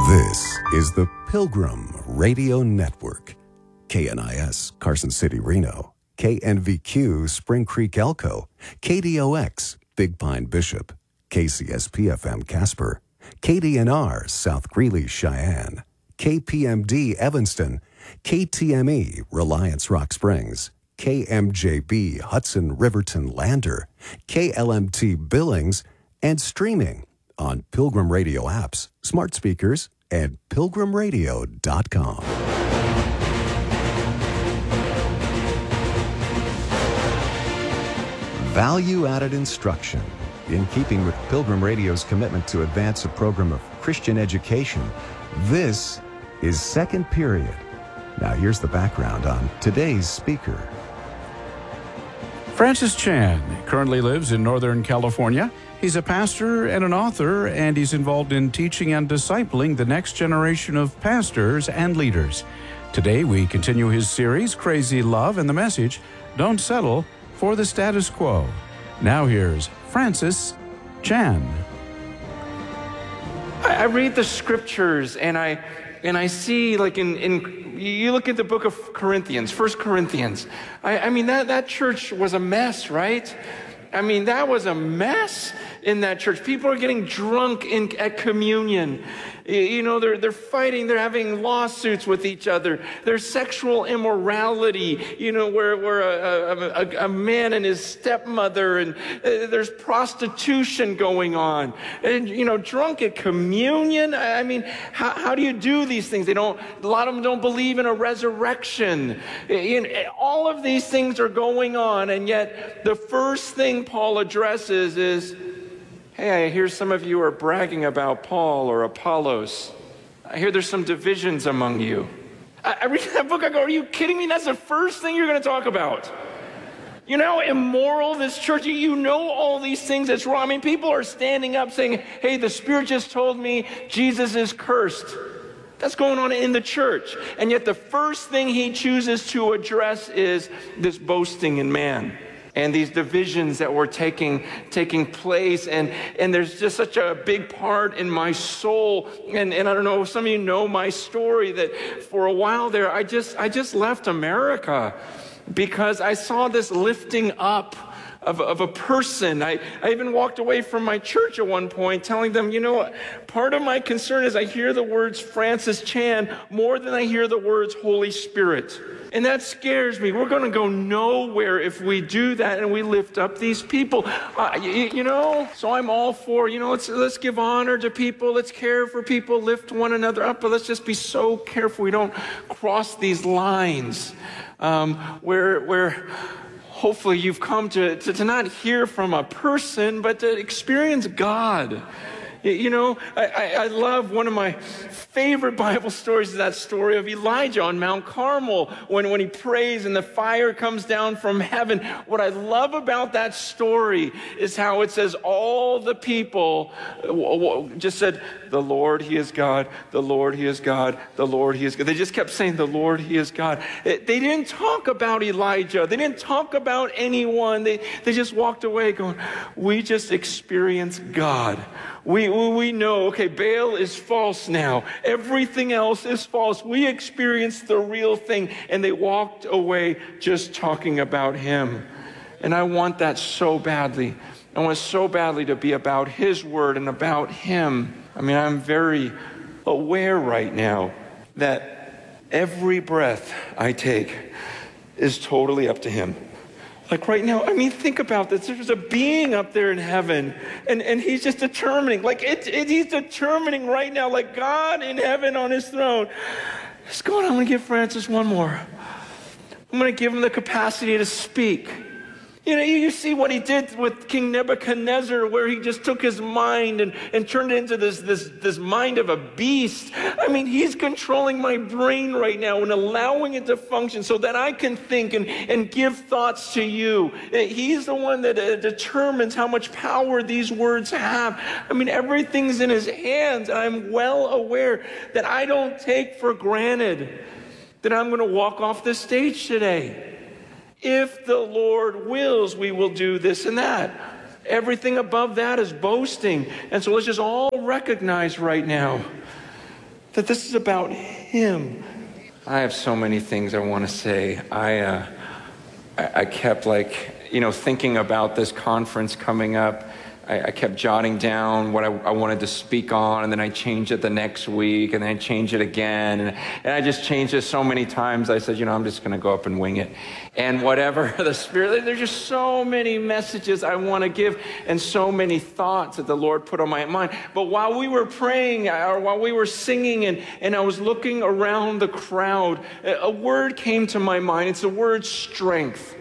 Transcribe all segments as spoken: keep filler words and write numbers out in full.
This is the Pilgrim Radio Network. K N I S, Carson City, Reno. K N V Q, Spring Creek, Elko. K D O X, Big Pine, Bishop. K C S P F M, Casper. K D N R, South Greeley, Cheyenne. K P M D, Evanston. K T M E, Reliance, Rock Springs. K M J B, Hudson, Riverton, Lander. K L M T, Billings. And streaming on Pilgrim Radio apps, smart speakers, and pilgrim radio dot com. Value-added instruction. In keeping with Pilgrim Radio's commitment to advance a program of Christian education, this is Second Period. Now here's the background on today's speaker. Francis Chan currently lives in Northern California. He's a pastor and an author, and he's involved in teaching and discipling the next generation of pastors and leaders. Today, we continue his series, Crazy Love, and the message, Don't Settle for the Status Quo. Now here's Francis Chan. I read the scriptures, and I and I see, like in, in you look at the book of Corinthians, First Corinthians. I, I mean, that, that church was a mess, right? I mean, that was a mess in that church. People are getting drunk in, at communion. You know, they're they're fighting. They're having lawsuits with each other. There's sexual immorality, you know, where, where a, a, a man and his stepmother, and uh, there's prostitution going on. And, you know, drunk at communion. I mean, how, how do you do these things? They don't, a lot of them don't believe in a resurrection. You know, all of these things are going on, and yet the first thing Paul addresses is, hey, I hear some of you are bragging about Paul or Apollos. I hear there's some divisions among you. I, I read that book, I go, are you kidding me? That's the first thing you're going to talk about. You know how immoral this church, you, you know all these things that's wrong. I mean, people are standing up saying, hey, the Spirit just told me Jesus is cursed. That's going on in the church. And yet the first thing he chooses to address is this boasting in man. And these divisions that were taking taking place. And, and there's just such a big part in my soul. And, and I don't know if some of you know my story, that for a while there, I just I just left America because I saw this lifting up of, of a person. I, I even walked away from my church at one point telling them, you know, part of my concern is I hear the words Francis Chan more than I hear the words Holy Spirit. And that scares me. We're going to go nowhere if we do that and we lift up these people. Uh, you, you know, so I'm all for, you know, let's let's give honor to people. Let's care for people, lift one another up. But let's just be so careful we don't cross these lines um, where where hopefully you've come to, to, to not hear from a person, but to experience God. You know, I, I, I love one of my favorite Bible stories is that story of Elijah on Mount Carmel when, when he prays and the fire comes down from heaven. What I love about that story is how it says all the people just said, the Lord, He is God, the Lord, He is God, the Lord, He is God. They just kept saying, the Lord, He is God. They didn't talk about Elijah. They didn't talk about anyone. They, they just walked away going, we just experienced God. We, we know, okay, Baal is false now. Everything else is false. We experienced the real thing. And they walked away just talking about Him. And I want that so badly. I want so badly to be about His word and about Him. I mean, I'm very aware right now that every breath I take is totally up to Him. Like right now, I mean, think about this. There's a being up there in heaven, and, and He's just determining, like it, it, He's determining right now, like God in heaven on His throne. Let's go on, I'm going to give Francis one more. I'm going to give him the capacity to speak. You know, you see what he did with King Nebuchadnezzar, where he just took his mind and, and turned it into this, this, this mind of a beast. I mean, He's controlling my brain right now and allowing it to function so that I can think and, and give thoughts to you. He's the one that uh, determines how much power these words have. I mean, everything's in His hands. And I'm well aware that I don't take for granted that I'm going to walk off this stage today. If the Lord wills, we will do this and that. Everything above that is boasting. And so let's just all recognize right now That this is about him. I have so many things I want to say. I, uh, I, I kept like, you know, thinking about this conference coming up. I, I kept jotting down what I, I wanted to speak on, and then I changed it the next week, and then I changed it again. And, and I just changed it so many times. I said, you know, I'm just going to go up and wing it. And whatever the Spirit, there's just so many messages I want to give and so many thoughts that the Lord put on my mind. But while we were praying or while we were singing and, and I was looking around the crowd, a word came to my mind. It's the word strength.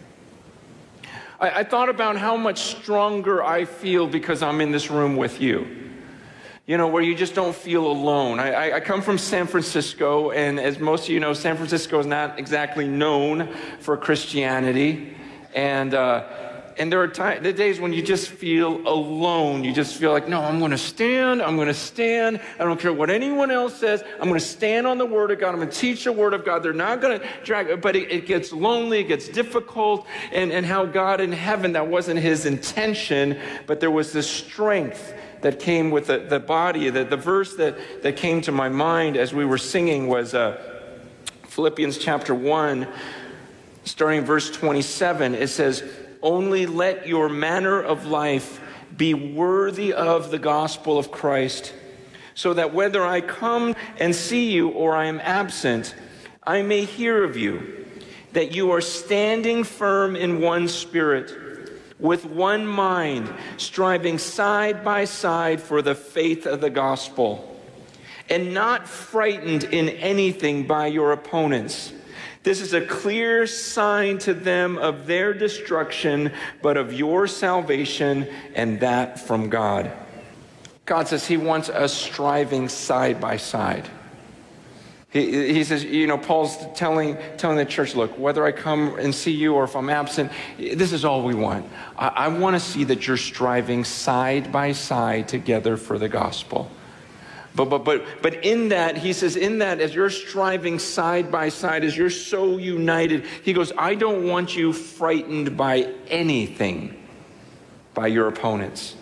I, I thought about how much stronger I feel because I'm in this room with you. You know, where you just don't feel alone. I, I, I come from San Francisco, and as most of you know, San Francisco is not exactly known for Christianity. And uh, and there are times, the days when you just feel alone. You just feel like, no, I'm going to stand. I'm going to stand. I don't care what anyone else says. I'm going to stand on the Word of God. I'm going to teach the Word of God. They're not going to drag, but it, it gets lonely. It gets difficult. And, and how God in heaven, that wasn't his intention, but there was this strength that came with the, the body. The, the verse that, that came to my mind as we were singing was uh, Philippians chapter one, starting verse twenty-seven. It says, only let your manner of life be worthy of the gospel of Christ, so that whether I come and see you or I am absent, I may hear of you, that you are standing firm in one spirit, with one mind, striving side by side for the faith of the gospel, and not frightened in anything by your opponents. This is a clear sign to them of their destruction, but of your salvation, and that from God. God says he wants us striving side by side. He, he says, you know, Paul's telling telling the church, look, whether I come and see you or if I'm absent, this is all we want. I, I want to see that you're striving side by side together for the gospel. But, but, but, but in that, he says, in that, as you're striving side by side, as you're so united, he goes, I don't want you frightened by anything, by your opponents.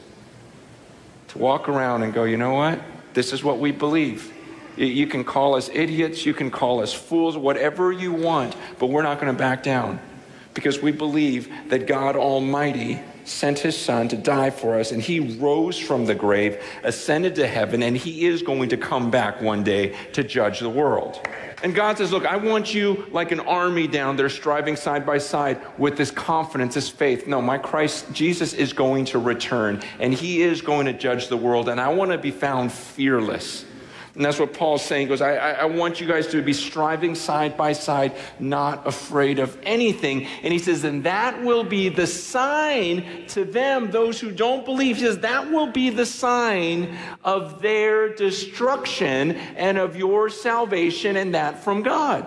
To walk around and go, you know what? This is what we believe. You can call us idiots, you can call us fools, whatever you want, but we're not going to back down because we believe that God Almighty sent his son to die for us, and he rose from the grave, ascended to heaven, and he is going to come back one day to judge the world. And God says, look, I want you like an army down there striving side by side with this confidence, this faith. No, my Christ, Jesus is going to return, and he is going to judge the world, and I want to be found fearless. And that's what Paul's saying. He goes, I, I, I want you guys to be striving side by side, not afraid of anything. And he says, and that will be the sign to them, those who don't believe. He says, that will be the sign of their destruction and of your salvation, and that from God.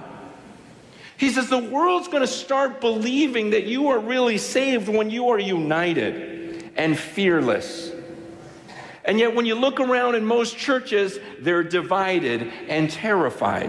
He says, the world's going to start believing that you are really saved when you are united and fearless. And yet when you look around in most churches, they're divided and terrified.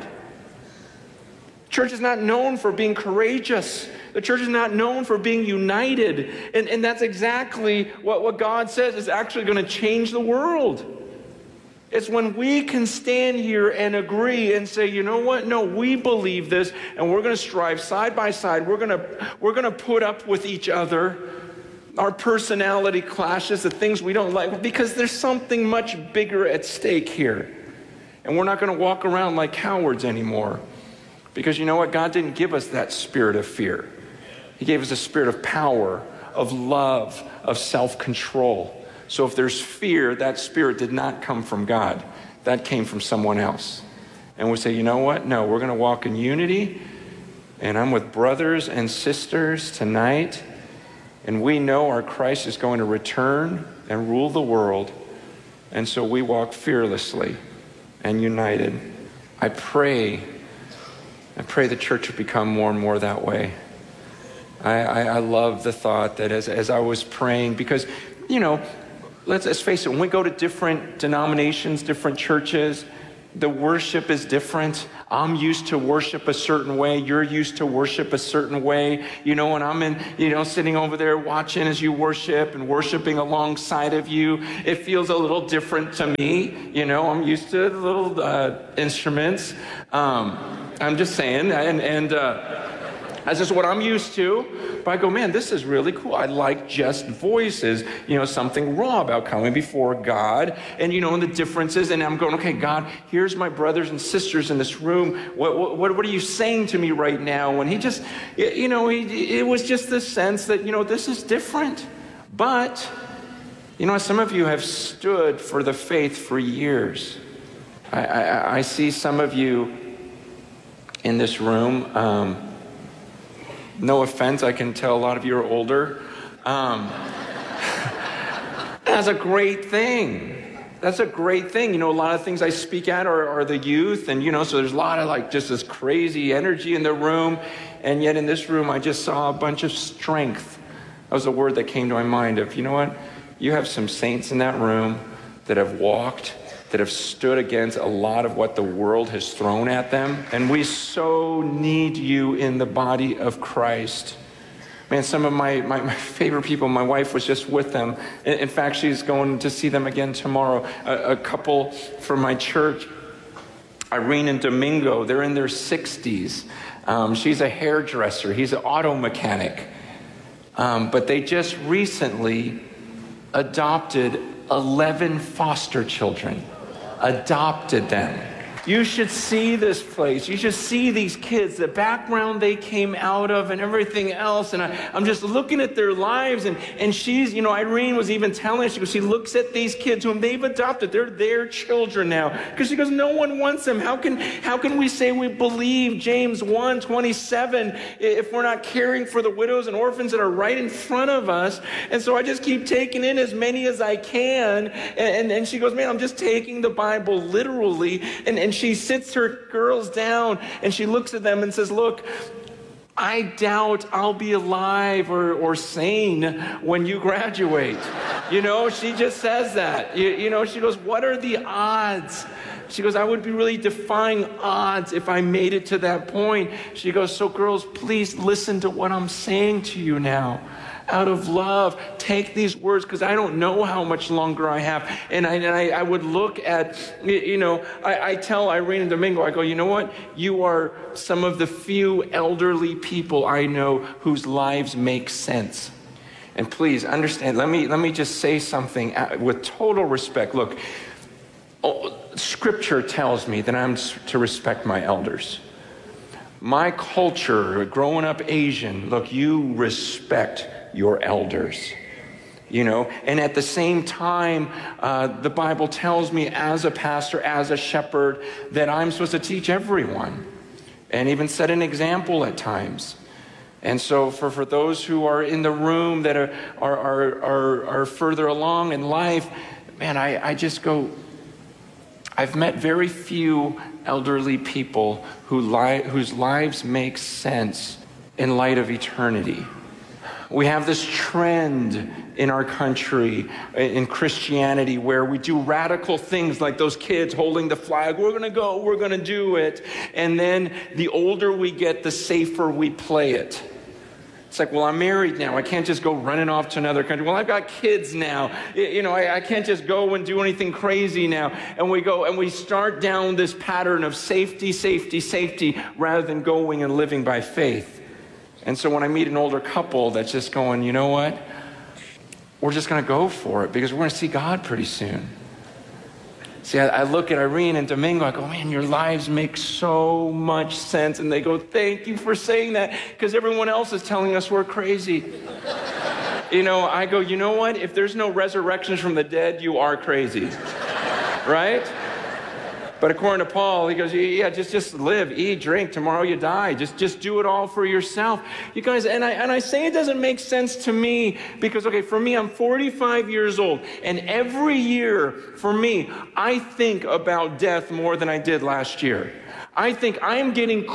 Church is not known for being courageous. The church is not known for being united. And, and that's exactly what, what God says is actually going to change the world. It's when we can stand here and agree and say, you know what? No, we believe this, and we're going to strive side by side. We're going to, we're going to put up with each other. Our personality clashes, the things we don't like, because there's something much bigger at stake here. And we're not going to walk around like cowards anymore. Because you know what? God didn't give us that spirit of fear. He gave us a spirit of power, of love, of self-control. So if there's fear, that spirit did not come from God. That came from someone else. And we say, you know what? No, we're going to walk in unity. And I'm with brothers and sisters tonight. And we know our Christ is going to return and rule the world. And so we walk fearlessly and united. I pray, I pray the church will become more and more that way. I, I, I love the thought that as, as I was praying, because, you know, let's, let's face it, when we go to different denominations, different churches, the worship is different. I'm used to worship a certain way. You're used to worship a certain way. You know, when I'm in, you know, sitting over there watching as you worship and worshiping alongside of you, it feels a little different to me. You know, I'm used to the little uh, instruments. Um, I'm just saying, and, and uh, that's just what I'm used to. But I go, man, this is really cool. I like just voices, you know, something raw about coming before God and, you know, and the differences. And I'm going, okay, God, here's my brothers and sisters in this room. What, what, what are you saying to me right now? And he just, you know, he, it was just the sense that, you know, this is different. But, you know, some of you have stood for the faith for years. I, I, I see some of you in this room. Um, No offense, I can tell a lot of you are older. Um, that's a great thing. That's a great thing. You know, a lot of things I speak at are, are the youth, and, you know, so there's a lot of, like, just this crazy energy in the room, and yet in this room I just saw a bunch of strength. That was a word that came to my mind of, you know what, you have some saints in that room that have walked, that have stood against a lot of what the world has thrown at them. And we so need you in the body of Christ. Man, some of my, my, my favorite people, my wife was just with them. In, in fact, she's going to see them again tomorrow. A, a couple from my church, Irene and Domingo, they're in their sixties. Um, she's a hairdresser. He's an auto mechanic. Um, but they just recently adopted eleven foster children. Adopted them. You should see this place. You should see these kids, the background they came out of and everything else. And I, I'm just looking at their lives. And, and she's, you know, Irene was even telling us, she goes, she looks at these kids whom they've adopted. They're their children now. Because she goes, no one wants them. How can, how can we say we believe James one twenty-seven if we're not caring for the widows and orphans that are right in front of us? And so I just keep taking in as many as I can. And, and, and she goes, man, I'm just taking the Bible literally. And, and she sits her girls down and she looks at them and says, look, I doubt I'll be alive or, or sane when you graduate. You know, she just says that. You, you know, she goes, what are the odds? She goes, I would be really defying odds if I made it to that point. She goes, so girls, please listen to what I'm saying to you now. Out of love, take these words, because I don't know how much longer I have. And I, and I, I would look at, you know, I, I tell Irene and Domingo, I go, you know what? You are some of the few elderly people I know whose lives make sense. And please understand, let me, let me just say something with total respect. Look, oh, Scripture tells me that I'm to respect my elders. My culture, growing up Asian, look, you respect your elders, you know, and at the same time, uh, the Bible tells me as a pastor, as a shepherd, that I'm supposed to teach everyone and even set an example at times. And so for, for those who are in the room that are, are, are, are, are further along in life, man, I, I just go, I've met very few elderly people who li- whose lives make sense in light of eternity. We have this trend in our country, in Christianity, where we do radical things like those kids holding the flag. We're going to go, we're going to do it. And then the older we get, the safer we play it. It's like, well, I'm married now. I can't just go running off to another country. Well, I've got kids now. You know, I, I can't just go and do anything crazy now. And we go and we start down this pattern of safety, safety, safety, rather than going and living by faith. And so when I meet an older couple that's just going, you know what? We're just going to go for it because we're going to see God pretty soon. See, I, I look at Irene and Domingo, I go, man, your lives make so much sense. And they go, thank you for saying that, because everyone else is telling us we're crazy. You know, I go, you know what? If there's no resurrections from the dead, you are crazy. Right? But according to Paul, he goes, yeah, just, just live, eat, drink. Tomorrow you die. Just, just do it all for yourself. You guys, and I, and I say it doesn't make sense to me because, okay, for me, I'm forty-five years old. And every year, for me, I think about death more than I did last year. I think I'm getting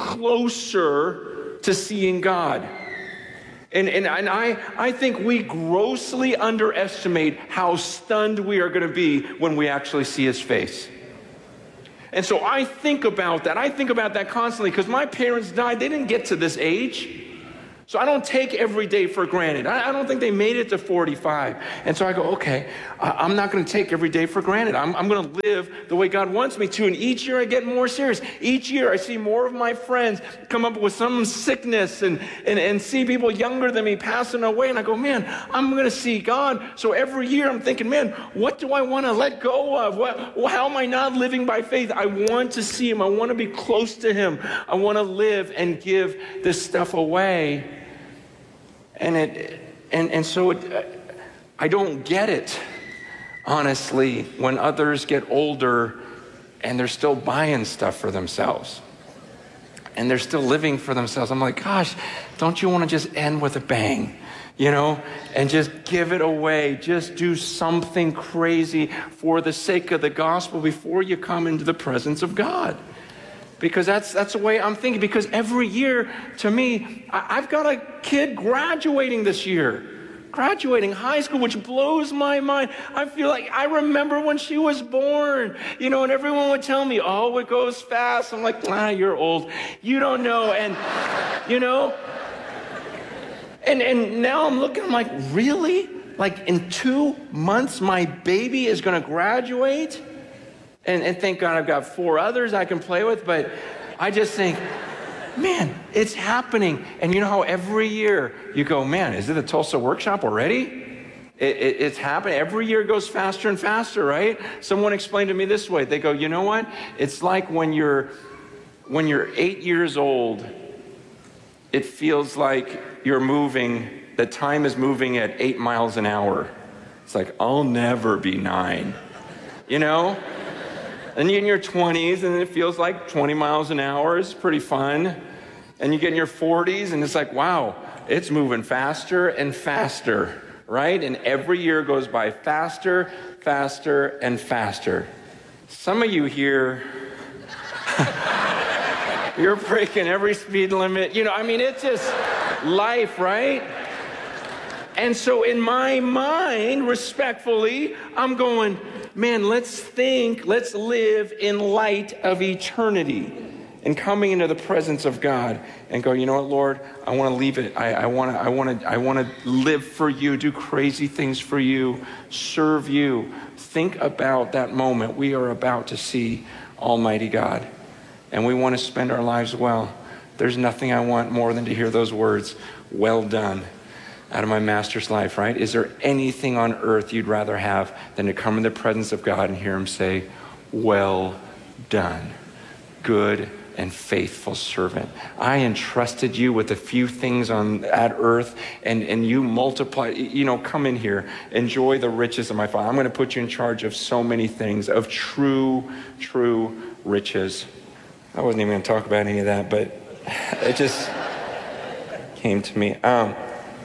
closer to seeing God. And, and, and I, I think we grossly underestimate how stunned we are going to be when we actually see his face. And so I think about that. I think about that constantly because my parents died. They didn't get to this age. So I don't take every day for granted. I, I don't think they made it to forty-five. And so I go, okay, I, I'm not going to take every day for granted. I'm, I'm going to live the way God wants me to. And each year I get more serious. Each year I see more of my friends come up with some sickness and, and, and see people younger than me passing away. And I go, man, I'm going to see God. So every year I'm thinking, man, what do I want to let go of? What, how am I not living by faith? I want to see him. I want to be close to him. I want to live and give this stuff away. And it, and, and so it, I don't get it, honestly, when others get older and they're still buying stuff for themselves. And they're still living for themselves. I'm like, gosh, don't you want to just end with a bang, you know, and just give it away. Just do something crazy for the sake of the gospel before you come into the presence of God. Because that's that's the way I'm thinking. Because every year, to me, I, I've got a kid graduating this year. Graduating high school, which blows my mind. I feel like I remember when she was born, you know, and everyone would tell me, oh, it goes fast. I'm like, ah, you're old. You don't know. And, you know, and, and now I'm looking, I'm like, really? Like in two months, my baby is going to graduate? And, and thank God I've got four others I can play with, but I just think, man, it's happening. And you know how every year you go, man, is it the Tulsa workshop already? It, it, it's happening. Every year it goes faster and faster, right? Someone explained to me this way. They go, you know what? It's like when you're, when you're eight years old, it feels like you're moving, the time is moving at eight miles an hour. It's like, I'll never be nine, you know? And you're in your twenties, and it feels like twenty miles an hour is pretty fun. And you get in your forties, and it's like, wow, it's moving faster and faster, right? And every year goes by faster, faster, and faster. Some of you here, you're breaking every speed limit. You know, I mean, it's just life, right? And so in my mind, respectfully, I'm going, man, let's think, let's live in light of eternity and coming into the presence of God and go, you know what, Lord, I want to leave it. I, I want to, I want to, I want to live for you, do crazy things for you, serve you. Think about that moment. We are about to see Almighty God, and we want to spend our lives well. There's nothing I want more than to hear those words, well done, out of my master's life, right? Is there anything on earth you'd rather have than to come in the presence of God and hear him say, well done, good and faithful servant. I entrusted you with a few things on at earth, and, and you multiply, you know, come in here, enjoy the riches of my Father. I'm going to put you in charge of so many things, of true, true riches. I wasn't even going to talk about any of that, but it just came to me. Um,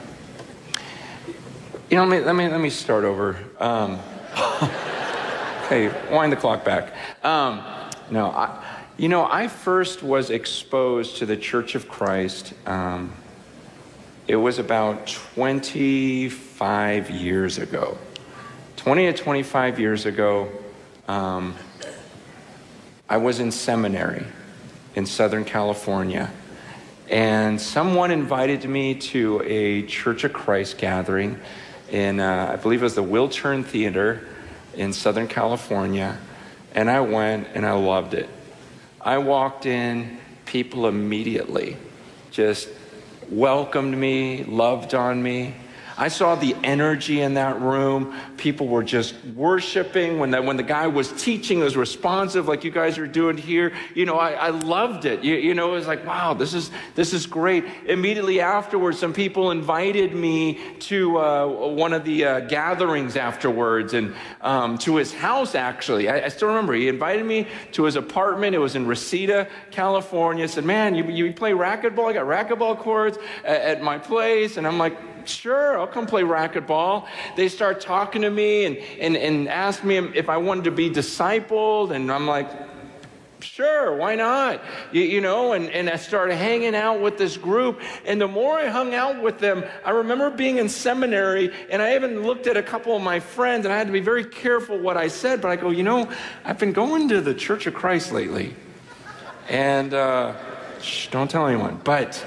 You know, let me, let me, let me start over. Um, hey, wind the clock back. Um, no, I, you know, I first was exposed to the Church of Christ. Um, it was about twenty-five years ago. twenty to twenty-five years ago, um, I was in seminary in Southern California. And someone invited me to a Church of Christ gathering in, uh, I believe it was the Wiltern Theater in Southern California. And I went and I loved it. I walked in, people immediately just welcomed me, loved on me. I saw the energy in that room. People were just worshiping. When the, when the guy was teaching, it was responsive like you guys are doing here. You know, I, I loved it. You, you know, it was like, wow, this is this is great. Immediately afterwards, some people invited me to uh, one of the uh, gatherings afterwards, and um, to his house, actually. I, I still remember. He invited me to his apartment. It was in Reseda, California. Said, man, you, you play racquetball? I got racquetball courts at, at my place. And I'm like, sure, I'll come play racquetball. They start talking to me and, and, and ask me if I wanted to be discipled. And I'm like, Sure, why not? You, you know, and, and I started hanging out with this group. And the more I hung out with them, I remember being in seminary, and I even looked at a couple of my friends, and I had to be very careful what I said. But I go, you know, I've been going to the Church of Christ lately. And, uh, shh, don't tell anyone. But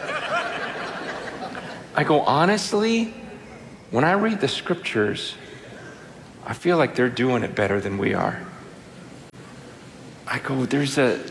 I go, honestly, when I read the scriptures, I feel like they're doing it better than we are. I go, there's a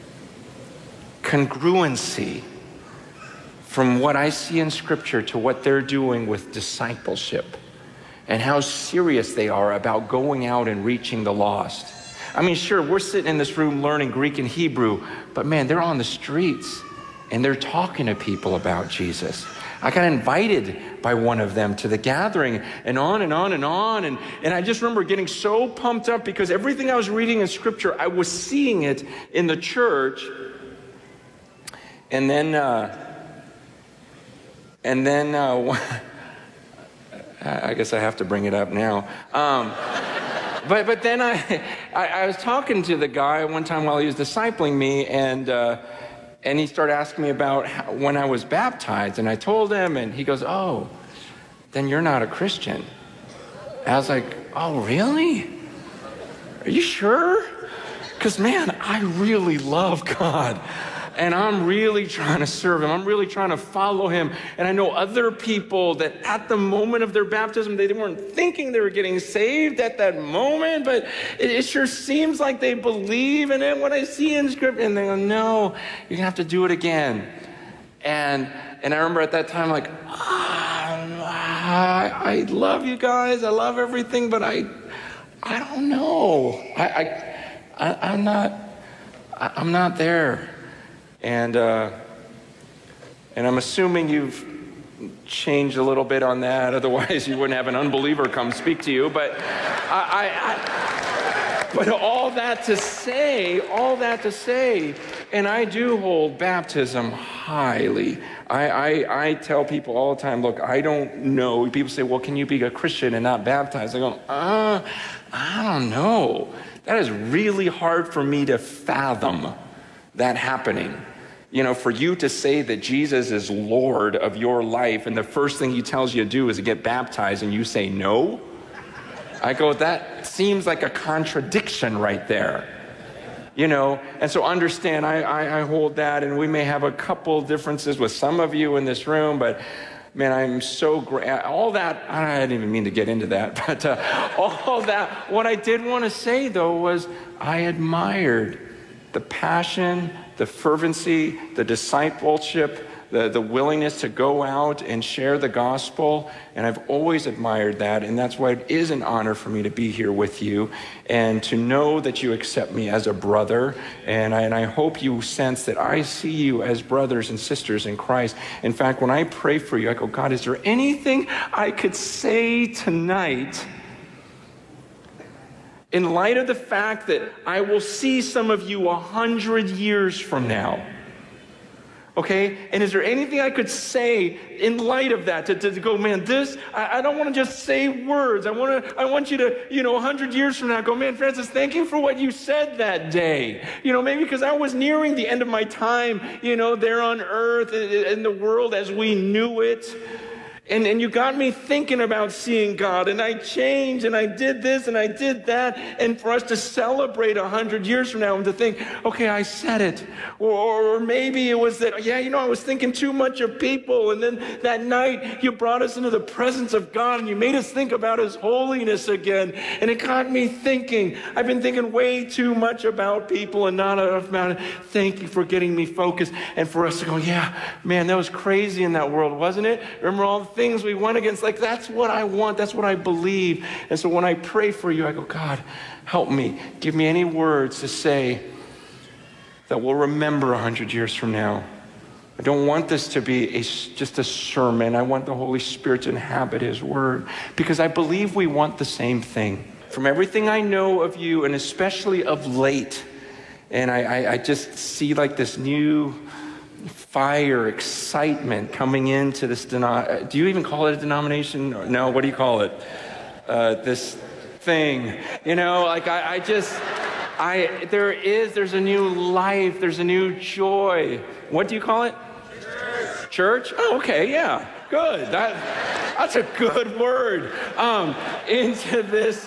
congruency from what I see in Scripture to what they're doing with discipleship and how serious they are about going out and reaching the lost. I mean, sure, we're sitting in this room learning Greek and Hebrew, but man, they're on the streets and they're talking to people about Jesus. I got invited by one of them to the gathering, and on and on and on. And, and I just remember getting so pumped up because everything I was reading in Scripture, I was seeing it in the church. And then, uh, and then, uh, I guess I have to bring it up now. Um, but but then I, I I was talking to the guy one time while he was discipling me, and. Uh, And he started asking me about how, when I was baptized, and I told him, and he goes, oh, then you're not a Christian. I was like, oh, really? Are you sure? Because, man, I really love God, and I'm really trying to serve him. I'm really trying to follow him. And I know other people that at the moment of their baptism, they weren't thinking they were getting saved at that moment, but it, it sure seems like they believe. And then when I see in Scripture, and they go, no, you're going to have to do it again. And and I remember at that time, like, ah, I, I love you guys. I love everything, but I I don't know. I, I, I I'm not, I, I'm not there. And uh, and I'm assuming you've changed a little bit on that. Otherwise, you wouldn't have an unbeliever come speak to you. But I, I, I, but all that to say, all that to say, and I do hold baptism highly. I, I, I tell people all the time, look, I don't know. People say, well, can you be a Christian and not baptized? I go, uh, I don't know. That is really hard for me to fathom that happening. You know, for you to say that Jesus is Lord of your life and the first thing he tells you to do is to get baptized and you say no, I go, that seems like a contradiction right there. You know, and so understand, I, I, I hold that, and we may have a couple differences with some of you in this room, but man, I'm so great. All that, I didn't even mean to get into that, but uh, all that, what I did want to say though was I admired the passion, the fervency, the discipleship, the, the willingness to go out and share the gospel. And I've always admired that. And that's why it is an honor for me to be here with you and to know that you accept me as a brother. And I, and I hope you sense that I see you as brothers and sisters in Christ. In fact, when I pray for you, I go, God, is there anything I could say tonight in light of the fact that I will see some of you a hundred years from now? Okay? And is there anything I could say in light of that to, to, to go, man, this, I, I don't want to just say words. I want to, I want you to, you know, a hundred years from now go, man, Francis, thank you for what you said that day. You know, maybe because I was nearing the end of my time, you know, there on earth in the world as we knew it. And, and you got me thinking about seeing God, and I changed, and I did this, and I did that, and for us to celebrate a hundred years from now and to think, okay, I said it. Or, or maybe it was that, yeah, you know, I was thinking too much of people, and then that night you brought us into the presence of God, and you made us think about His holiness again, and it got me thinking. I've been thinking way too much about people and not enough about it. Thank you for getting me focused, and for us to go, yeah, man, that was crazy in that world, wasn't it? Remember all the things we went against? Like, that's what I want. That's what I believe. And so when I pray for you, I go, God, help me. Give me any words to say that we'll remember a hundred years from now. I don't want this to be a, just a sermon. I want the Holy Spirit to inhabit His word, because I believe we want the same thing. From everything I know of you, and especially of late, and I, I, I just see like this new fire, excitement coming into this, deno- do you even call it a denomination? No, what do you call it? Uh, this thing, you know, like I, I just, I, there is, there's a new life, there's a new joy. What do you call it? Church. Church? Oh, okay, yeah, good. That, that's a good word. Um, into this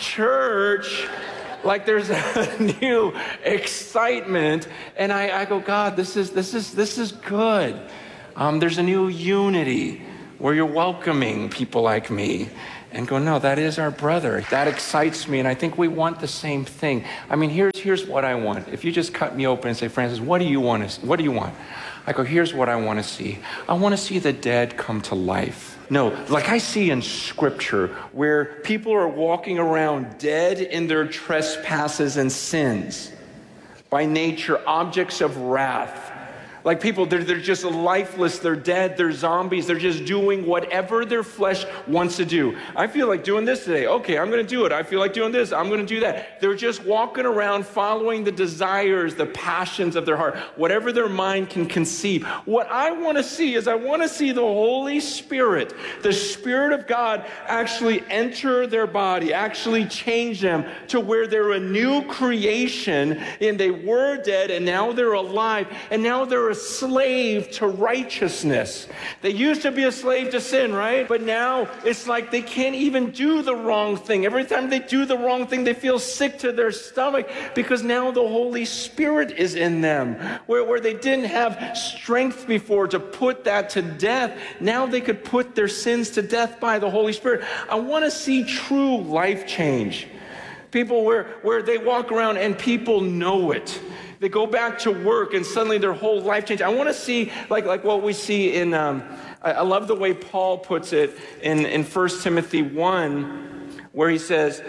church, like there's a new excitement, and I, I go, God, this is this is this is good. Um, there's a new unity where you're welcoming people like me, and go, no, that is our brother. That excites me, and I think we want the same thing. I mean, here's here's what I want. If you just cut me open and say, Francis, what do you want to? What do you want? I go, here's what I want to see. I want to see the dead come to life. No, like I see in Scripture where people are walking around dead in their trespasses and sins, by nature, objects of wrath. Like people, they're, they're just lifeless, they're dead, they're zombies, they're just doing whatever their flesh wants to do. I feel like doing this today. Okay, I'm going to do it. I feel like doing this. I'm going to do that. They're just walking around following the desires, the passions of their heart, whatever their mind can conceive. What I want to see is I want to see the Holy Spirit, the Spirit of God, actually enter their body, actually change them to where they're a new creation, and they were dead, and now they're alive, and now they're a slave to righteousness. They used to be a slave to sin, right? But now it's like they can't even do the wrong thing. Every time they do the wrong thing, they feel sick to their stomach because now the Holy Spirit is in them. Where, where they didn't have strength before to put that to death, now they could put their sins to death by the Holy Spirit. I want to see true life change. People where, where they walk around and people know it. They go back to work and suddenly their whole life changed. I want to see like, like what we see in, um, I, I love the way Paul puts it in, in First Timothy one, where he says,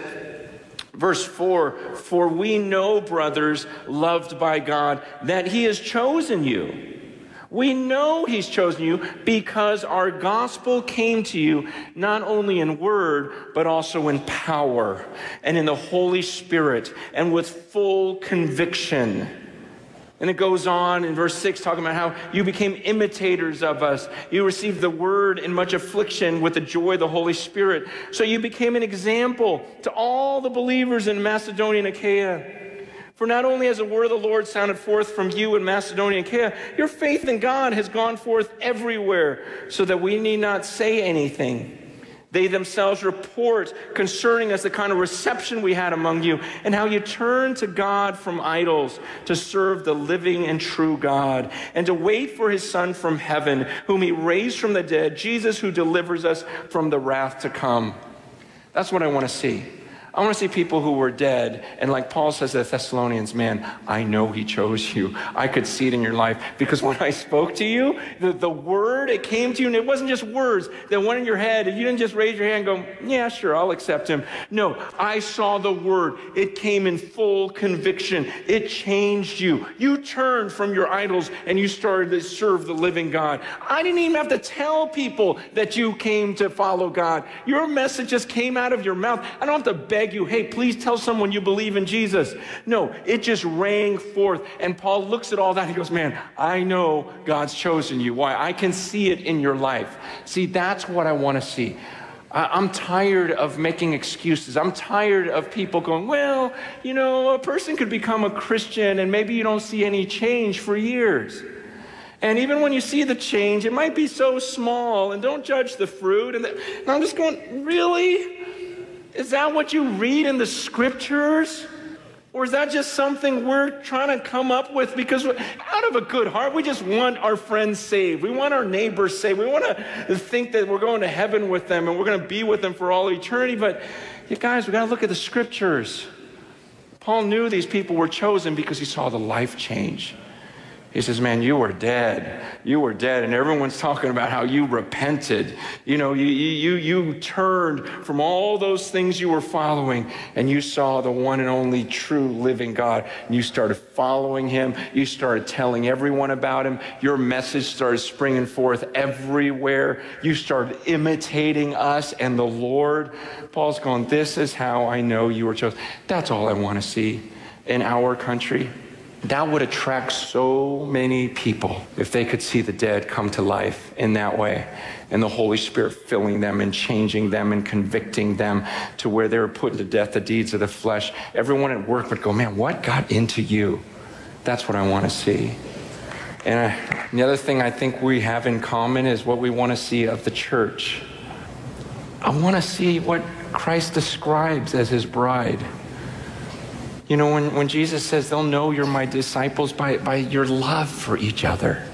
verse four, for we know, brothers, loved by God, that he has chosen you. We know he's chosen you because our gospel came to you not only in word, but also in power and in the Holy Spirit and with full conviction. And it goes on in verse six, talking about how you became imitators of us. You received the word in much affliction with the joy of the Holy Spirit. So you became an example to all the believers in Macedonia and Achaia. For not only has the word of the Lord sounded forth from you in Macedonia and Achaia, your faith in God has gone forth everywhere, so that we need not say anything. They themselves report concerning us the kind of reception we had among you and how you turned to God from idols to serve the living and true God and to wait for his Son from heaven, whom he raised from the dead, Jesus, who delivers us from the wrath to come. That's what I want to see. I want to see people who were dead. And like Paul says to the Thessalonians, man, I know he chose you. I could see it in your life because when I spoke to you, the, the word, it came to you, and it wasn't just words that went in your head. And you didn't just raise your hand and go, yeah, sure, I'll accept him. No, I saw the word. It came in full conviction. It changed you. You turned from your idols and you started to serve the living God. I didn't even have to tell people that you came to follow God. Your message just came out of your mouth. I don't have to beg you, hey, please tell someone you believe in Jesus. No, it just rang forth. And Paul looks at all that and he goes, man, I know God's chosen you. Why? I can see it in your life. See, that's what I want to see. I'm tired of making excuses. I'm tired of people going, well, you know, a person could become a Christian and maybe you don't see any change for years. And even when you see the change, it might be so small, and don't judge the fruit. And, the, and I'm just going, really? Is that what you read in the scriptures? Or is that just something we're trying to come up with because out of a good heart, we just want our friends saved. We want our neighbors saved. We want to think that we're going to heaven with them and we're going to be with them for all eternity. But you guys, we got to look at the scriptures. Paul knew these people were chosen because he saw the life change. He says, man, you were dead. You were dead. And everyone's talking about how you repented. You know, you, you, you turned from all those things you were following and you saw the one and only true living God. And you started following him. You started telling everyone about him. Your message started springing forth everywhere. You started imitating us and the Lord. Paul's going, this is how I know you were chosen. That's all I want to see in our country. That would attract so many people if they could see the dead come to life in that way, and the Holy Spirit filling them and changing them and convicting them to where they were putting to death the deeds of the flesh. Everyone at work would go, man, what got into you? That's what I want to see. And, I, and the other thing I think we have in common is what we want to see of the church. I want to see what Christ describes as his bride. You know, when, when Jesus says, they'll know you're my disciples by, by your love for each other.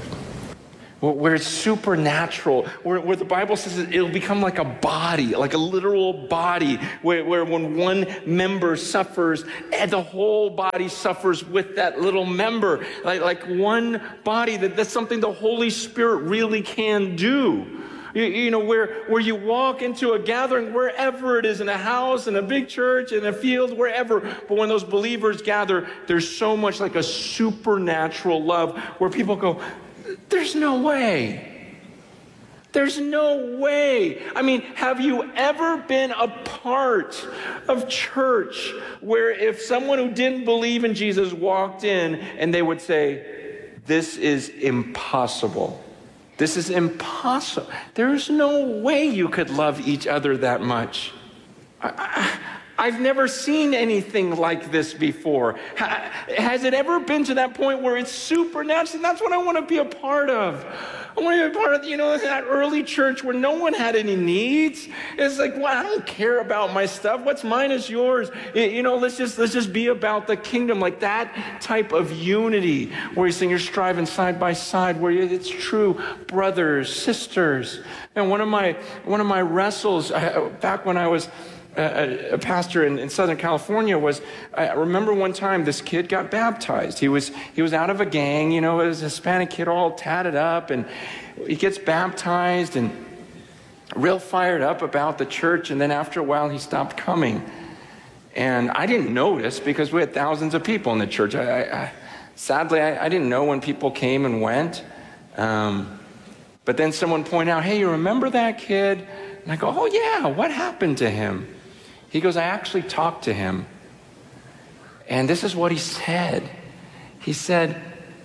Where it's supernatural, where, where the Bible says it'll become like a body, like a literal body, where, where when one member suffers, and the whole body suffers with that little member. Like, like one body, that, that's something the Holy Spirit really can do. You, you know, where, where you walk into a gathering, wherever it is, in a house, in a big church, in a field, wherever. But when those believers gather, there's so much like a supernatural love where people go, there's no way. There's no way. I mean, have you ever been a part of church where if someone who didn't believe in Jesus walked in and they would say, this is impossible. This is impossible. There's no way you could love each other that much. I, I, I've never seen anything like this before. Ha, has it ever been to that point where it's supernatural? That's what I want to be a part of. I want to be a part of, you know, that early church where no one had any needs. It's like, well, I don't care about my stuff. What's mine is yours. It, you know, let's just let's just be about the kingdom, like that type of unity where you're saying you're striving side by side, where it's true brothers, sisters. And one of my one of my wrestles uh, back when I was A, a pastor in, in Southern California was, I remember one time this kid got baptized. He was he was out of a gang, you know, it was a Hispanic kid all tatted up, and he gets baptized and real fired up about the church, and then after a while he stopped coming. And I didn't notice because we had thousands of people in the church. I, I, I, sadly, I, I didn't know when people came and went. Um, but then someone pointed out, hey, you remember that kid? And I go, oh yeah, what happened to him? He goes, I actually talked to him. And this is what he said. He said,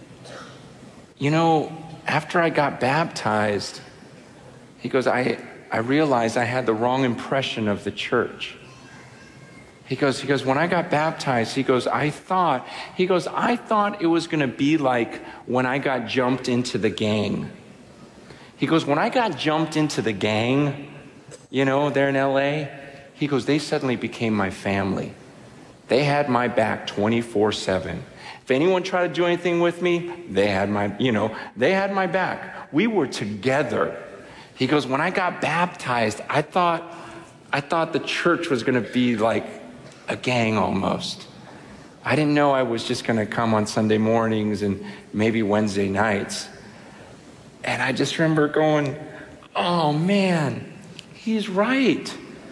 you know, after I got baptized, he goes, I, I realized I had the wrong impression of the church. He goes, he goes, when I got baptized, he goes, I thought, he goes, I thought it was going to be like when I got jumped into the gang. He goes, when I got jumped into the gang, you know, there in L A, he goes, they suddenly became my family. They had my back twenty-four seven. If anyone tried to do anything with me, they had my, you know, they had my back. We were together. He goes, when I got baptized, I thought, I thought the church was going to be like a gang almost. I didn't know I was just going to come on Sunday mornings and maybe Wednesday nights. And I just remember going, oh man, he's right.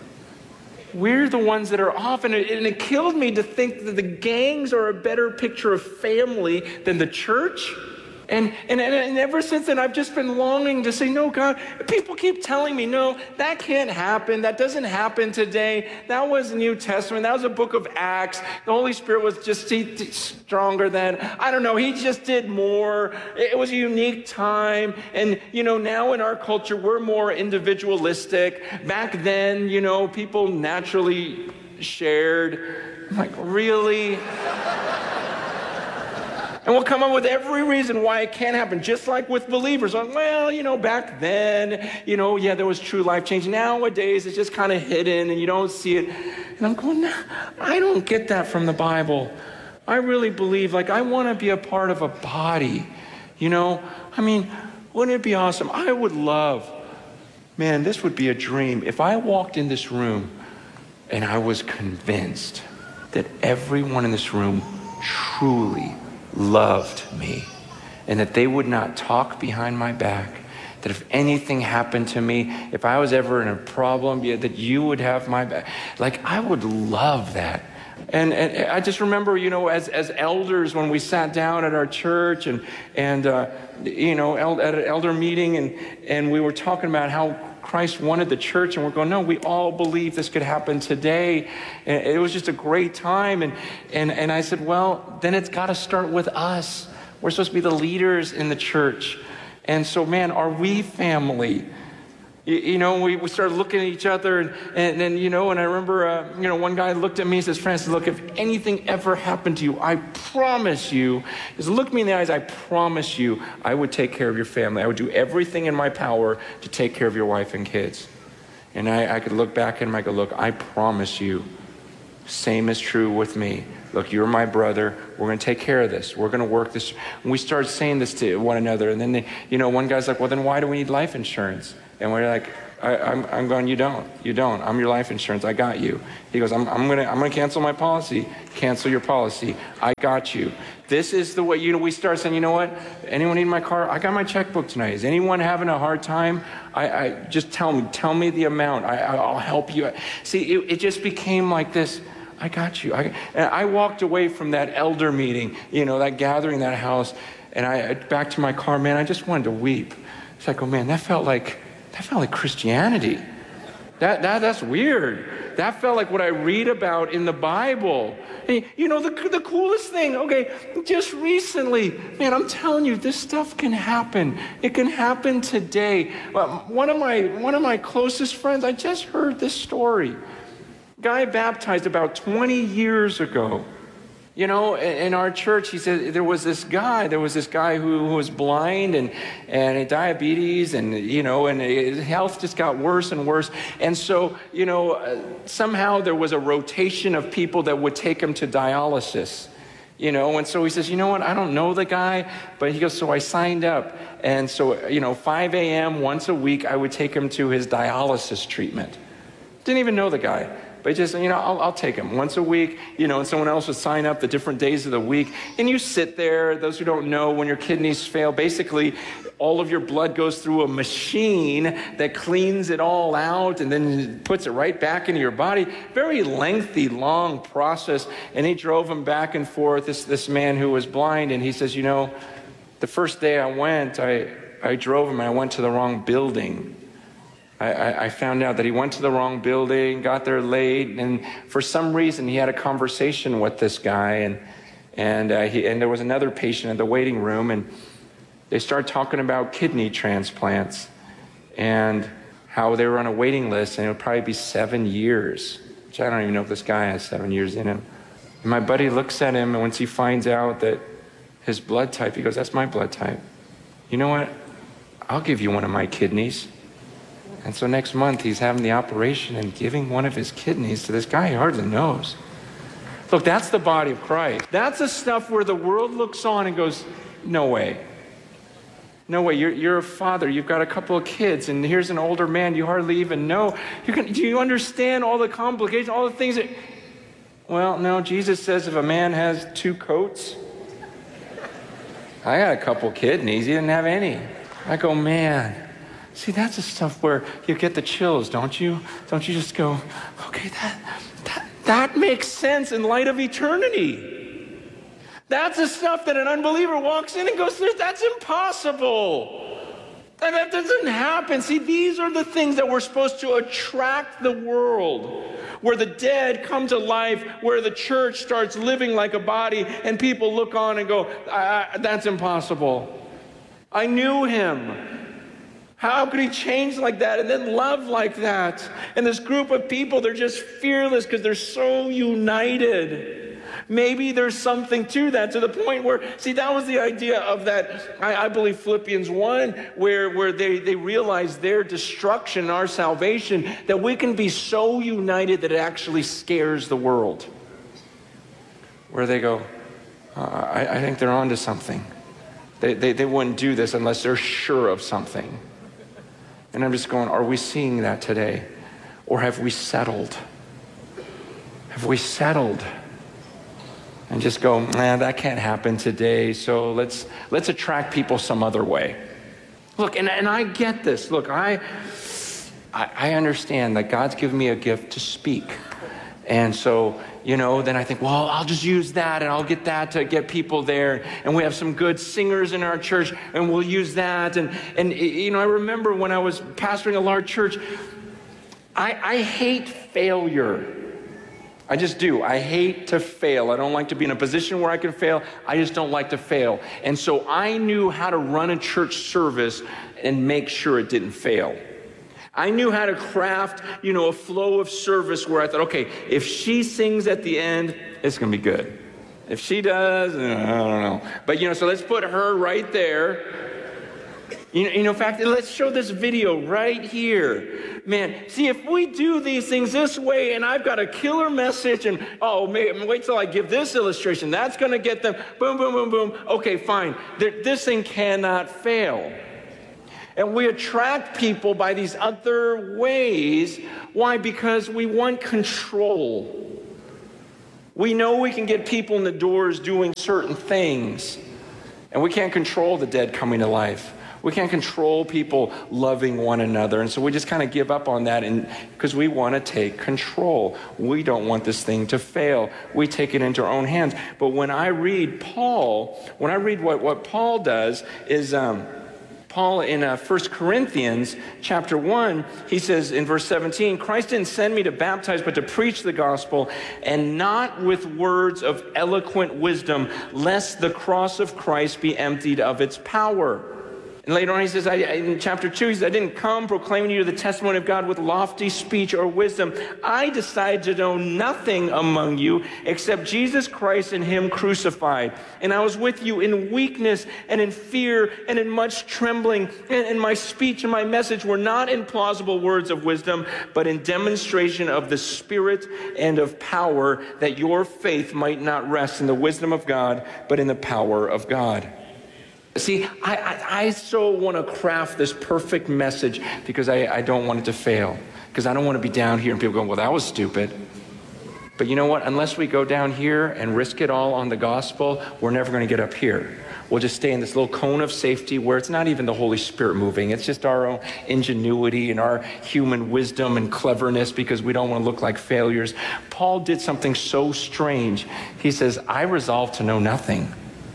We're the ones that are off, and it, and it killed me to think that the gangs are a better picture of family than the church. And, and, and ever since then, I've just been longing to say, no, God, people keep telling me, no, that can't happen. That doesn't happen today. That was the New Testament. That was a book of Acts. The Holy Spirit was just stronger then. I don't know. He just did more. It was a unique time. And, you know, now in our culture, we're more individualistic. Back then, you know, people naturally shared. I'm like, really? And we'll come up with every reason why it can't happen, just like with believers. Like, well, you know, back then, you know, yeah, there was true life change. Nowadays, it's just kind of hidden and you don't see it. And I'm going, nah, I don't get that from the Bible. I really believe, like, I want to be a part of a body. You know, I mean, wouldn't it be awesome? I would love, man, this would be a dream. If I walked in this room and I was convinced that everyone in this room truly loved me, and that they would not talk behind my back, that if anything happened to me, if I was ever in a problem, yeah, that you would have my back. Like, I would love that. And, and I just remember, you know, as, as elders, when we sat down at our church and, and uh, you know, el- at an elder meeting, and, and we were talking about how Christ wanted the church, and we're going, no, we all believe this could happen today. And it was just a great time. And, and, and I said, well, then it's got to start with us. We're supposed to be the leaders in the church. And so, man, are we family? You, you know, we, we started looking at each other, and, and, and you know, and I remember, uh, you know, one guy looked at me and says, Francis, look, if anything ever happened to you, I promise you, just look me in the eyes, I promise you, I would take care of your family. I would do everything in my power to take care of your wife and kids. And I, I could look back at him, I could look, I promise you, same is true with me. Look, you're my brother. We're going to take care of this. We're going to work this. And we started saying this to one another. And then, they, you know, one guy's like, well, then why do we need life insurance? And we're like, I, I'm, I'm going, you don't. You don't. I'm your life insurance. I got you. He goes, I'm, I'm going to I'm going to cancel my policy. Cancel your policy. I got you. This is the way, you know, we start saying, you know what? Anyone need my car? I got my checkbook tonight. Is anyone having a hard time? I, I just tell me. Tell me the amount. I, I'll help you. See, it, it just became like this. I got you. I, and I walked away from that elder meeting, you know, that gathering, that house, and I back to my car, man, I just wanted to weep. It's like, oh man, that felt like, that felt like Christianity. That, that, that's weird. That felt like what I read about in the Bible. And, you know, the, the coolest thing, okay, just recently, man, I'm telling you, this stuff can happen. It can happen today. Well, one of my, one of my closest friends, I just heard this story. Guy baptized about twenty years ago. You know, in our church, he said there was this guy, there was this guy who, who was blind and, and had diabetes and, you know, and his health just got worse and worse. And so, you know, uh, somehow there was a rotation of people that would take him to dialysis. You know, and so he says, you know what, I don't know the guy, but he goes, so I signed up. And so, you know, five a.m. once a week, I would take him to his dialysis treatment. Didn't even know the guy. But just, you know, I'll, I'll take him once a week, you know, and someone else would sign up the different days of the week. And you sit there, those who don't know, when your kidneys fail, basically all of your blood goes through a machine that cleans it all out and then puts it right back into your body. Very lengthy, long process. And he drove him back and forth, this, this man who was blind. And he says, you know, the first day I went, I, I drove him and I went to the wrong building. I, I found out that he went to the wrong building, got there late, and for some reason he had a conversation with this guy, and and uh, he, and there was another patient in the waiting room, and they started talking about kidney transplants and how they were on a waiting list, and it would probably be seven years, which I don't even know if this guy has seven years in him. And my buddy looks at him, and once he finds out that his blood type, he goes, that's my blood type. You know what? I'll give you one of my kidneys. And so next month, he's having the operation and giving one of his kidneys to this guy he hardly knows. Look, that's the body of Christ. That's the stuff where the world looks on and goes, no way. No way, you're, you're a father, you've got a couple of kids, and here's an older man you hardly even know. You can, do you understand all the complications, all the things that... Well, no, Jesus says if a man has two coats, I got a couple kidneys, he didn't have any. I go, man... See, that's the stuff where you get the chills, don't you? Don't you just go, okay, that, that, that makes sense in light of eternity. That's the stuff that an unbeliever walks in and goes, that's impossible. And that doesn't happen. See, these are the things that we're supposed to attract the world, where the dead come to life, where the church starts living like a body, and people look on and go, I, I, that's impossible. I knew him. How could he change like that and then love like that? And this group of people, they're just fearless because they're so united. Maybe there's something to that, to the point where, see, that was the idea of that, I, I believe Philippians one, where, where they, they realize their destruction, our salvation, that we can be so united that it actually scares the world. Where they go, uh, I, I think they're onto something. They, they, they wouldn't do this unless they're sure of something. And I'm just going, are we seeing that today? Or have we settled? Have we settled? And just go, man, that can't happen today, so let's let's attract people some other way. Look, and, and I get this. Look, I, I I understand that God's given me a gift to speak. And so, you know, then I think, well, I'll just use that and I'll get that to get people there. And we have some good singers in our church and we'll use that. And, and you know, I remember when I was pastoring a large church, I, I hate failure. I just do. I hate to fail. I don't like to be in a position where I can fail. I just don't like to fail. And so I knew how to run a church service and make sure it didn't fail. I knew how to craft, you know, a flow of service where I thought, okay, if she sings at the end, it's going to be good. If she does, I don't know. But, you know, so let's put her right there. You know, you know, in fact, let's show this video right here. Man, see, if we do these things this way and I've got a killer message and, oh, man, wait till I give this illustration. That's going to get them, boom, boom, boom, boom. Okay, fine. This thing cannot fail. And we attract people by these other ways. Why? Because we want control. We know we can get people in the doors doing certain things. And we can't control the dead coming to life. We can't control people loving one another. And so we just kind of give up on that and because we want to take control. We don't want this thing to fail. We take it into our own hands. But when I read Paul, when I read what, what Paul does is... Um, Paul in uh, First Corinthians chapter one, he says in verse seventeen, Christ didn't send me to baptize, but to preach the gospel, and not with words of eloquent wisdom, lest the cross of Christ be emptied of its power. And later on he says, I, in chapter two, he says, I didn't come proclaiming to you the testimony of God with lofty speech or wisdom. I decided to know nothing among you except Jesus Christ and him crucified. And I was with you in weakness and in fear and in much trembling. And, and my speech and my message were not in plausible words of wisdom, but in demonstration of the Spirit and of power, that your faith might not rest in the wisdom of God, but in the power of God. See, I, I, I so want to craft this perfect message because I, I don't want it to fail. Because I don't want to be down here and people going, well, that was stupid. But you know what? Unless we go down here and risk it all on the gospel, we're never going to get up here. We'll just stay in this little cone of safety where it's not even the Holy Spirit moving. It's just our own ingenuity and our human wisdom and cleverness because we don't want to look like failures. Paul did something so strange. He says, I resolved to know nothing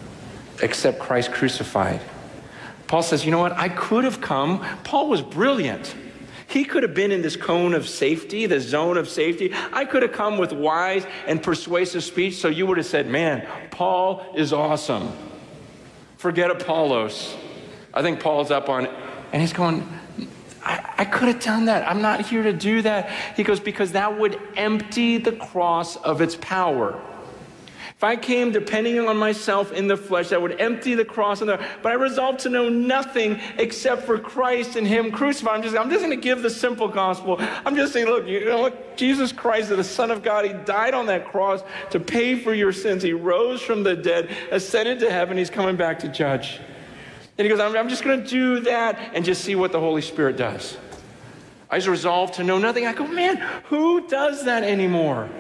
except Christ crucified. Paul says, you know what? I could have come. Paul was brilliant. He could have been in this cone of safety, the zone of safety. I could have come with wise and persuasive speech, so you would have said, man, Paul is awesome. Forget Apollos. I think Paul's up on it. And he's going, I, I could have done that. I'm not here to do that. He goes, because that would empty the cross of its power. If I came depending on myself in the flesh, that would empty the cross. And the, but I resolved to know nothing except for Christ and him crucified. I'm just, I'm just going to give the simple gospel. I'm just saying, look, you know what? Jesus Christ, the Son of God, he died on that cross to pay for your sins. He rose from the dead, ascended to heaven. He's coming back to judge. And he goes, I'm, I'm just going to do that and just see what the Holy Spirit does. I just resolved to know nothing. I go, man, who does that anymore?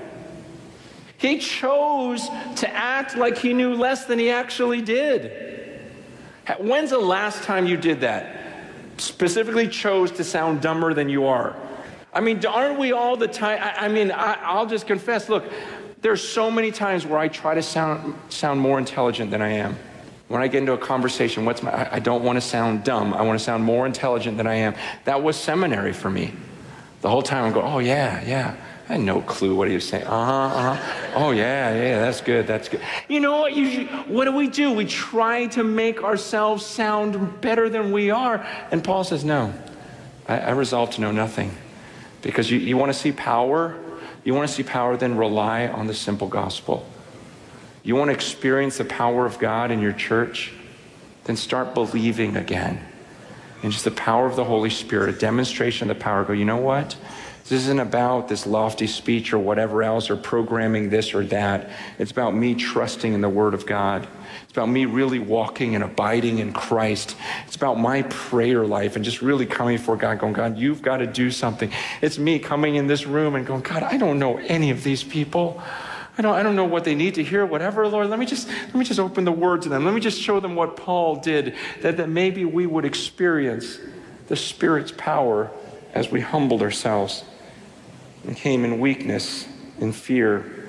He chose to act like he knew less than he actually did. When's the last time you did that? Specifically chose to sound dumber than you are. I mean, aren't we all the time? I, I mean, I, I'll just confess, look, there's so many times where I try to sound sound more intelligent than I am. When I get into a conversation, what's my, I, I don't want to sound dumb. I want to sound more intelligent than I am. That was seminary for me. The whole time I'm going, oh yeah, yeah. I had no clue what he was saying. Uh-huh, uh-huh. Oh, yeah, yeah, that's good, that's good. You know what? You, what do we do? We try to make ourselves sound better than we are. And Paul says, no, I, I resolve to know nothing. Because you, you want to see power? You want to see power, then rely on the simple gospel. You want to experience the power of God in your church? Then start believing again. And just the power of the Holy Spirit, a demonstration of the power. Go, you know what? This isn't about this lofty speech or whatever else or programming this or that. It's about me trusting in the Word of God. It's about me really walking and abiding in Christ. It's about my prayer life and just really coming before God, going, God, you've got to do something. It's me coming in this room and going, God, I don't know any of these people. I don't, I don't know what they need to hear, whatever, Lord. Let me just let me just open the Word to them. Let me just show them what Paul did, that, that maybe we would experience the Spirit's power as we humbled ourselves and came in weakness, in fear,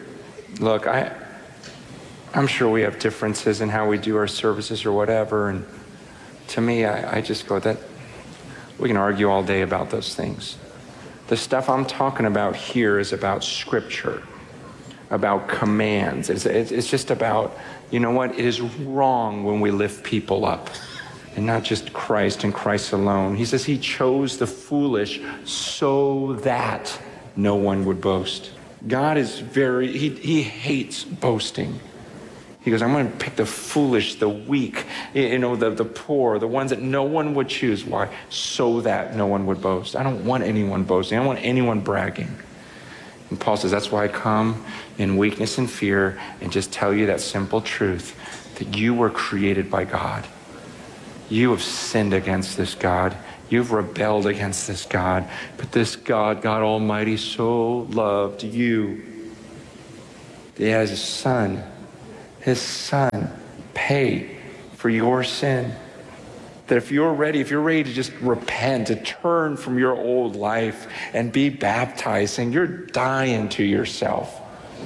Look, I, I'm sure we have differences in how we do our services or whatever, and to me, I, I just go that we can argue all day about those things. The stuff I'm talking about here is about Scripture, about commands. It's, it's just about, you know what? It is wrong when we lift people up and not just Christ and Christ alone. He says he chose the foolish so that no one would boast. God is very, he, he hates boasting. He goes, I'm going to pick the foolish, the weak, you know, the, the poor, the ones that no one would choose. Why? So that no one would boast. I don't want anyone boasting. I don't want anyone bragging. And Paul says, that's why I come in weakness and fear and just tell you that simple truth, that you were created by God. You have sinned against this God. You've rebelled against this God. But this God, God Almighty, so loved you that he has his son. His son paid for your sin. That if you're ready, if you're ready to just repent, to turn from your old life and be baptized, saying you're dying to yourself.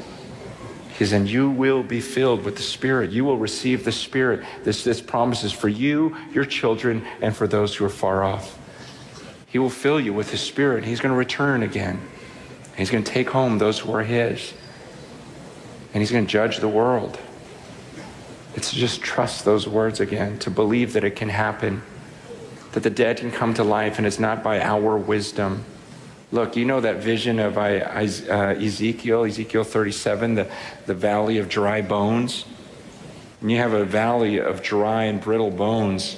He says, and you will be filled with the Spirit. You will receive the Spirit. This, this promise is for you, your children, and for those who are far off. He will fill you with his Spirit. He's going to return again. He's going to take home those who are his. And he's going to judge the world. It's to just trust those words again, to believe that it can happen, that the dead can come to life, and it's not by our wisdom. Look, you know that vision of uh, Ezekiel, Ezekiel thirty-seven, the, the valley of dry bones? And you have a valley of dry and brittle bones.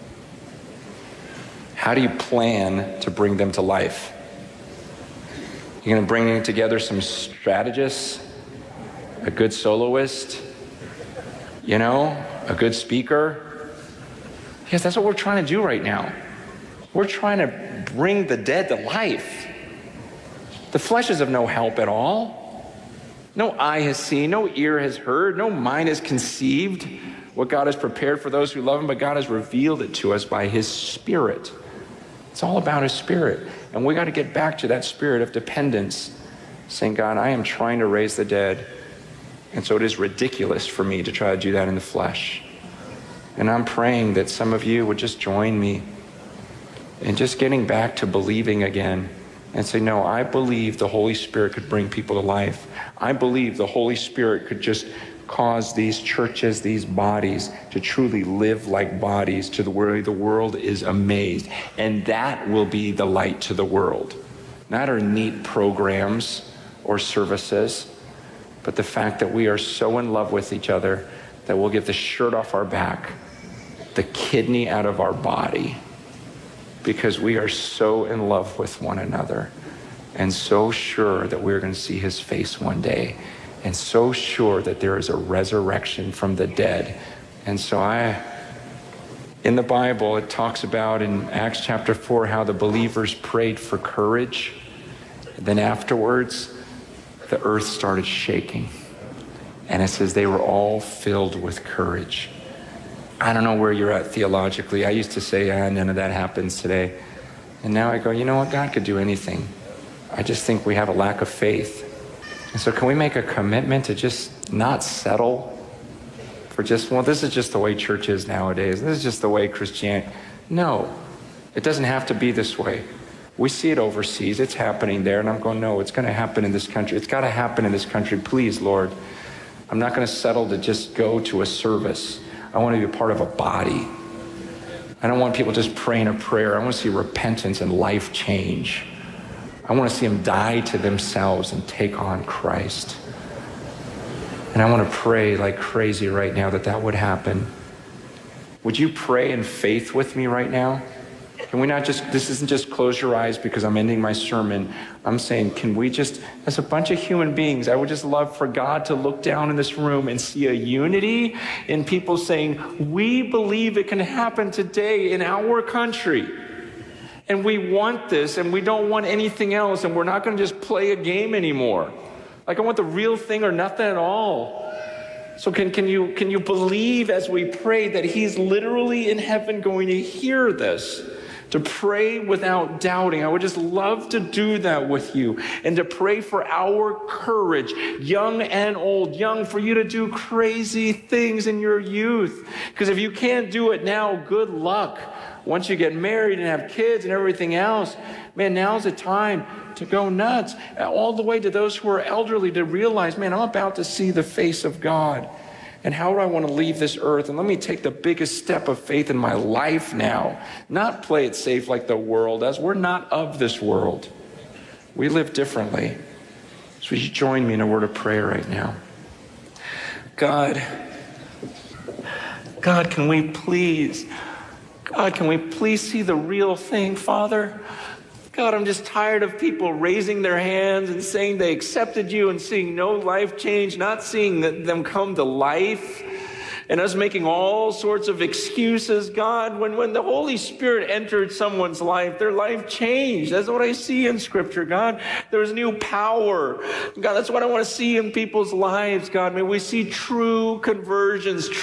How do you plan to bring them to life? You're going to bring together some strategists, a good soloist, you know, a good speaker. Yes, that's what we're trying to do right now. We're trying to bring the dead to life. The flesh is of no help at all. No eye has seen, no ear has heard, no mind has conceived what God has prepared for those who love him, but God has revealed it to us by his Spirit. It's all about his Spirit. And we got to get back to that spirit of dependence, saying, God, I am trying to raise the dead. And so it is ridiculous for me to try to do that in the flesh. And I'm praying that some of you would just join me in just getting back to believing again and say, no, I believe the Holy Spirit could bring people to life. I believe the Holy Spirit could just cause these churches, these bodies, to truly live like bodies to the world. The world is amazed. And that will be the light to the world. Not our neat programs or services, but the fact that we are so in love with each other that we'll get the shirt off our back, the kidney out of our body, because we are so in love with one another and so sure that we're going to see his face one day and so sure that there is a resurrection from the dead. And so I, in the Bible, it talks about in Acts chapter four how the believers prayed for courage. And then afterwards, the earth started shaking. And it says they were all filled with courage. I don't know where you're at theologically. I used to say, ah, none of that happens today. And now I go, you know what? God could do anything. I just think we have a lack of faith. And so can we make a commitment to just not settle for just, well, this is just the way church is nowadays. This is just the way Christianity. No, it doesn't have to be this way. We see it overseas. It's happening there. And I'm going, no, it's going to happen in this country. It's got to happen in this country. Please, Lord. I'm not going to settle to just go to a service. I want to be a part of a body. I don't want people just praying a prayer. I want to see repentance and life change. I want to see them die to themselves and take on Christ. And I want to pray like crazy right now that that would happen. Would you pray in faith with me right now? Can we not just, this isn't just close your eyes because I'm ending my sermon. I'm saying, can we just, as a bunch of human beings, I would just love for God to look down in this room and see a unity in people saying, we believe it can happen today in our country. And we want this and we don't want anything else. And we're not going to just play a game anymore. Like I want the real thing or nothing at all. So can, can you, can you believe as we pray that he's literally in heaven going to hear this? to pray without doubting. I would just love to do that with you and to pray for our courage, young and old, young, for you to do crazy things in your youth. Because if you can't do it now, good luck. Once you get married and have kids and everything else, man, now's the time to go nuts. All the way to those who are elderly to realize, man, I'm about to see the face of God. And how do I want to leave this earth? And let me take the biggest step of faith in my life now. Not play it safe like the world does. We're not of this world. We live differently. So would you join me in a word of prayer right now? God, God, can we please, God, can we please see the real thing, Father? God, I'm just tired of people raising their hands and saying they accepted you and seeing no life change, not seeing them come to life, and us making all sorts of excuses. God, when, when the Holy Spirit entered someone's life, their life changed. That's what I see in Scripture, God. There's new power. God, that's what I want to see in people's lives, God. May we see true conversions,